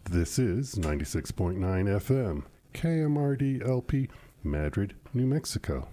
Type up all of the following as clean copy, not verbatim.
This is 96.9 FM, KMRD LP, Madrid, New Mexico.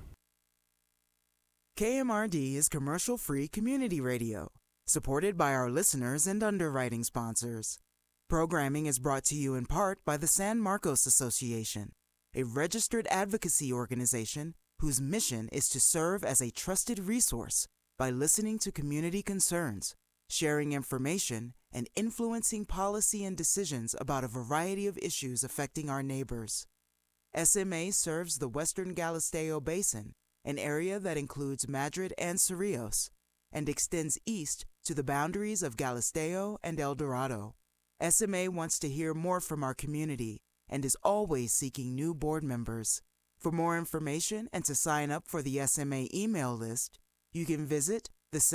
KMRD is commercial-free community radio, supported by our listeners and underwriting sponsors. Programming is brought to you in part by the San Marcos Association, a registered advocacy organization whose mission is to serve as a trusted resource by listening to community concerns, sharing information, and influencing policy and decisions about a variety of issues affecting our neighbors. SMA serves the Western Galisteo Basin, an area that includes Madrid and Cerrillos, and extends east to the boundaries of Galisteo and El Dorado. SMA wants to hear more from our community and is always seeking new board members. For more information and to sign up for the SMA email list, you can visit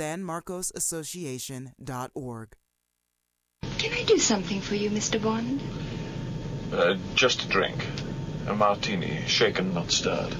thesanmarcosassociation.org. Can I do something for you, Mr. Bond? Just a drink. A martini, shaken, not stirred.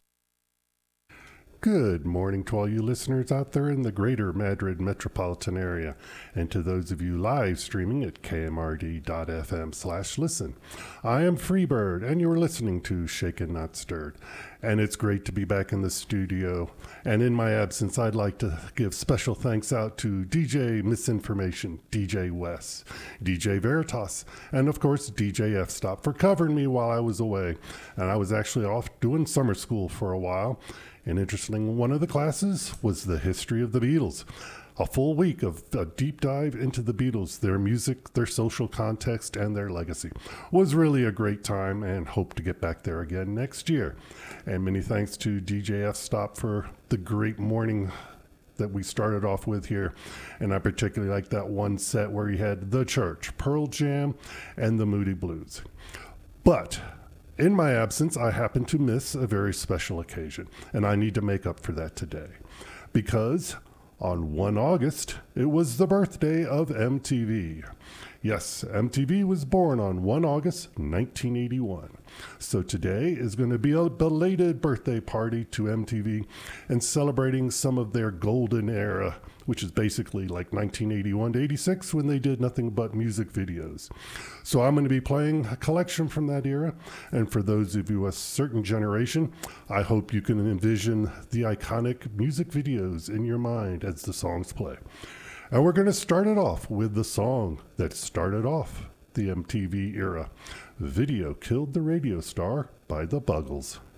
Good morning to all you listeners out there in the greater Madrid metropolitan area, and to those of you live streaming at kmrd.fm/listen. I am Freebird, and you're listening to Shaken Not Stirred, and it's great to be back in the studio. And in my absence, I'd like to give special thanks out to DJ Misinformation, DJ Wes, DJ Veritas, and of course DJ F-Stop for covering me while I was away. And I was actually off doing summer school for a while. And interesting, one of the classes was the history of the Beatles. A full week of a deep dive into the Beatles, their music, their social context, and their legacy. Was really a great time, and hope to get back there again next year. And many thanks to DJ F-Stop for the great morning that we started off with here. And I particularly like that one set where he had The Church, Pearl Jam, and the Moody Blues. But in my absence, I happen to miss a very special occasion, and I need to make up for that today. Because on 1 August, it was the birthday of MTV. Yes, MTV was born on 1 August 1981. So today is going to be a belated birthday party to MTV and celebrating some of their golden era, which is basically like 1981 to 86 when they did nothing but music videos. So I'm going to be playing a collection from that era. And for those of you a certain generation, I hope you can envision the iconic music videos in your mind as the songs play. And we're going to start it off with the song that started off the MTV era. Video Killed the Radio Star by the Buggles.